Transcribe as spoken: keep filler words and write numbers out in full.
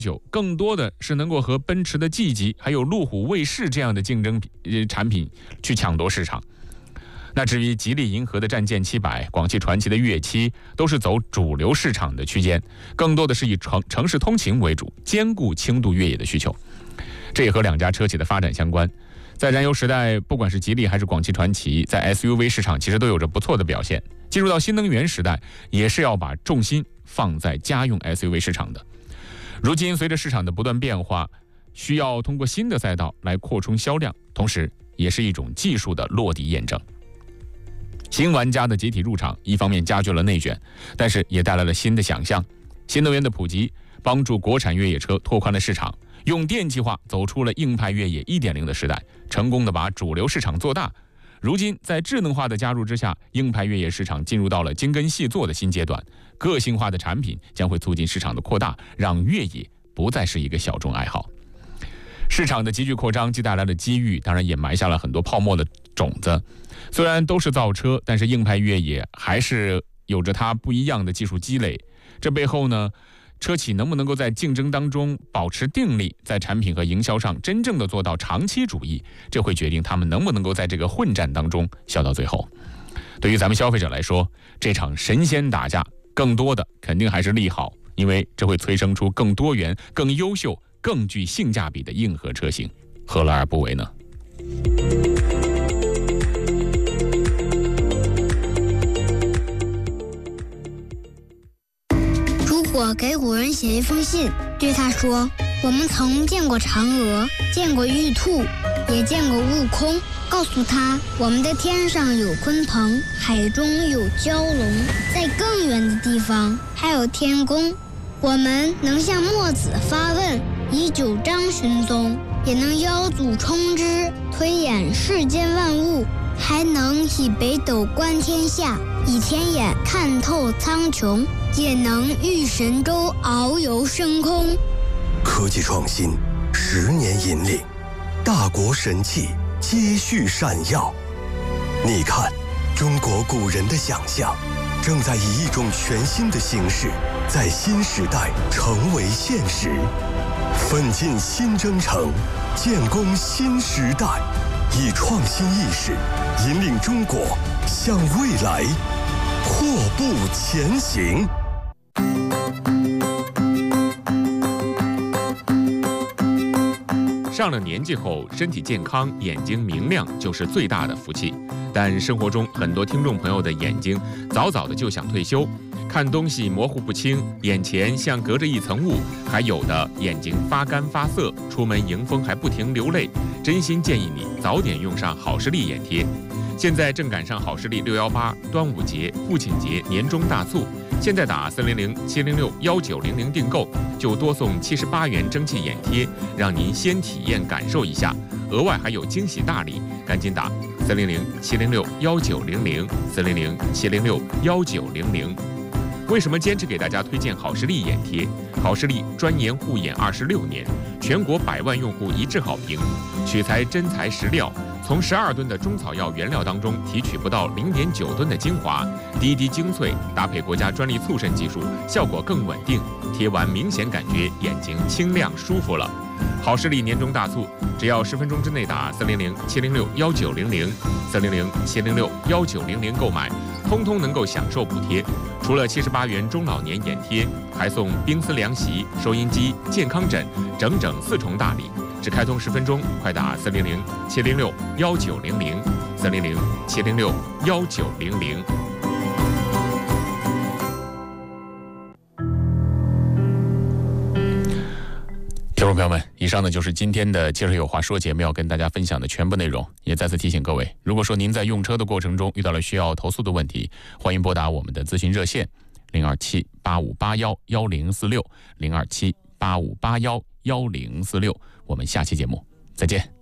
求，更多的是能够和奔驰的 G 级还有路虎卫士这样的竞争产品去抢夺市场。那至于吉利银河的战舰七百、广汽传祺的越七，都是走主流市场的区间，更多的是以城城市通勤为主，兼顾轻度越野的需求。这也和两家车企的发展相关。在燃油时代，不管是吉利还是广汽传祺，在 S U V 市场其实都有着不错的表现。进入到新能源时代，也是要把重心放在家用 S U V 市场的。如今随着市场的不断变化，需要通过新的赛道来扩充销量，同时也是一种技术的落地验证。新玩家的集体入场，一方面加剧了内卷，但是也带来了新的想象。新能源的普及，帮助国产越野车拓宽了市场，用电气化走出了硬派越野 一点零 的时代，成功的把主流市场做大。如今在智能化的加入之下，硬派越野市场进入到了精耕细作的新阶段，个性化的产品将会促进市场的扩大，让越野不再是一个小众爱好。市场的急剧扩张既带来了机遇，当然也埋下了很多泡沫的种子。虽然都是造车，但是硬派越野还是有着它不一样的技术积累。这背后呢，车企能不能够在竞争当中保持定力，在产品和营销上真正的做到长期主义，这会决定他们能不能够在这个混战当中笑到最后。对于咱们消费者来说，这场神仙打架更多的肯定还是利好，因为这会催生出更多元、更优秀、更具性价比的硬核车型，何乐而不为呢？ 如果给古人写一封信，对他说：我们曾见过嫦娥，见过玉兔，也见过悟空，告诉他我们的天上有鲲鹏，海中有蛟龙，在更远的地方还有天宫。我们能向墨子发问，以九章寻踪，也能邀祖冲之，推演世间万物，还能以北斗观天下，以天眼看透苍穹，也能御神州遨游深空。 科技创新十年引领，大国神器接续闪耀。你看，中国古人的想象正在以一种全新的形式，在新时代成为现实。奋进新征程，建功新时代，以创新意识引领中国向未来阔步前行。 上了年纪后，身体健康、眼睛明亮就是最大的福气。但生活中很多听众朋友的眼睛早早的就想退休，看东西模糊不清，眼前像隔着一层雾，还有的眼睛发干发涩，出门迎风还不停流泪。真心建议你早点用上好视力眼贴。现在正赶上好视力六一八、端午节、父亲节年终大促，现在打四零零七零六幺九零零订购，就多送七十八元蒸汽眼贴，让您先体验感受一下，额外还有惊喜大礼，赶紧打四零零七零六幺九零零四零零七零六幺九零零。为什么坚持给大家推荐好视力眼贴？好视力专研护眼二十六年，全国百万用户一致好评，取材真材实料，从十二吨的中草药原料当中提取不到零点九吨的精华，滴滴精粹，搭配国家专利促渗技术，效果更稳定，贴完明显感觉眼睛清亮舒服了。好视力年终大促，只要十分钟之内打四零零七零六幺九零零四零零七零六幺九零零购买，通通能够享受补贴。除了七十八元中老年眼贴，还送冰丝凉席、收音机、健康枕，整整四重大礼。只开通十分钟，快打四零零七零六幺九零零四零零七零六幺九零零。听众朋友们，以上呢就是今天的汽车有话说节目要跟大家分享的全部内容。也再次提醒各位，如果说您在用车的过程中遇到了需要投诉的问题，欢迎拨打我们的咨询热线零二七八五八幺幺零四六零二七八五八幺幺零四六。我们下期节目再见。